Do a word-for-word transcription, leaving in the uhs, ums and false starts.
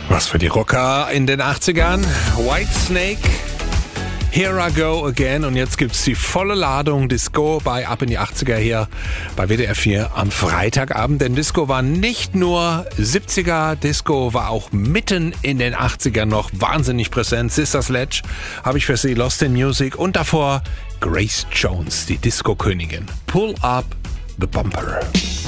Was für die Rocker in den achtzigern. Whitesnake, Here I Go Again. Und jetzt gibt's die volle Ladung Disco bei Ab in die achtziger hier bei W D R vier am Freitagabend. Denn Disco war nicht nur siebziger, Disco war auch mitten in den achtzigern noch wahnsinnig präsent. Sister Sledge habe ich für Sie, Lost in Music. Und davor Grace Jones, die Disco-Königin. Pull Up the Bumper.